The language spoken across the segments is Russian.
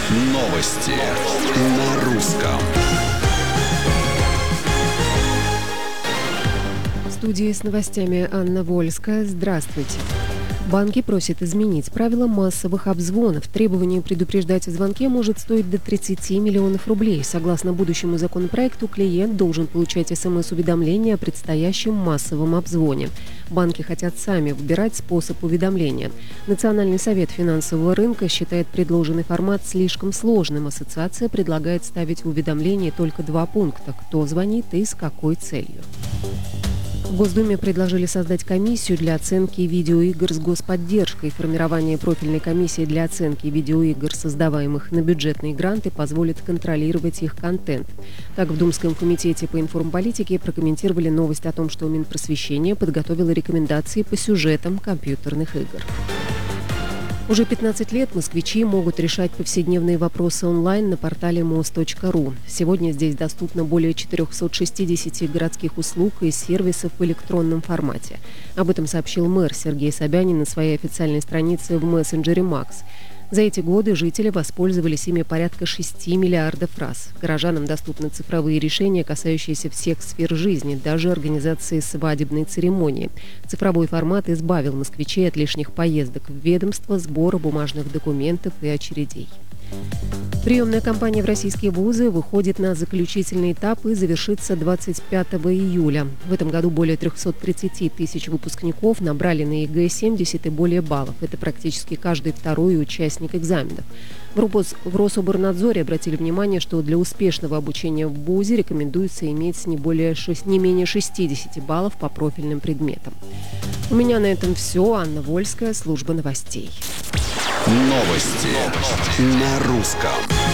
Новости на русском. В студии с новостями Анна Вольская. Здравствуйте. Банки просят изменить правила массовых обзвонов. Требование предупреждать о звонке может стоить до 30 миллионов рублей. Согласно будущему законопроекту, клиент должен получать СМС-уведомления о предстоящем массовом обзвоне. Банки хотят сами выбирать способ уведомления. Национальный совет финансового рынка считает предложенный формат слишком сложным. Ассоциация предлагает ставить в уведомлении только 2 пункта: кто звонит и с какой целью. В Госдуме предложили создать комиссию для оценки видеоигр с господдержкой. Формирование профильной комиссии для оценки видеоигр, создаваемых на бюджетные гранты, позволит контролировать их контент. Так, в Думском комитете по информполитике прокомментировали новость о том, что Минпросвещение подготовило рекомендации по сюжетам компьютерных игр. Уже 15 лет москвичи могут решать повседневные вопросы онлайн на портале mos.ru. Сегодня здесь доступно более 460 городских услуг и сервисов в электронном формате. Об этом сообщил мэр Сергей Собянин на своей официальной странице в мессенджере Макс. За эти годы жители воспользовались ими порядка 6 миллиардов раз. Горожанам доступны цифровые решения, касающиеся всех сфер жизни, даже организации свадебной церемонии. Цифровой формат избавил москвичей от лишних поездок в ведомство, сбора бумажных документов и очередей. Приемная кампания в российские вузы выходит на заключительный этап и завершится 25 июля. В этом году более 330 тысяч выпускников набрали на ЕГЭ 70 и более баллов. Это практически каждый второй участник экзаменов. В Рособорнадзоре обратили внимание, что для успешного обучения в вузе рекомендуется иметь не менее 60 баллов по профильным предметам. У меня на этом все. Анна Вольская, служба новостей. Новости на русском.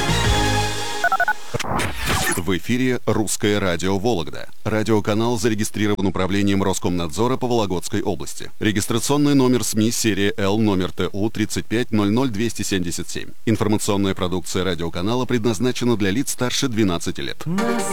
В эфире «Русское радио Вологда». Радиоканал зарегистрирован управлением Роскомнадзора по Вологодской области. Регистрационный номер СМИ серия Л, номер ТУ 3500277. Информационная продукция радиоканала предназначена для лиц старше 12 лет.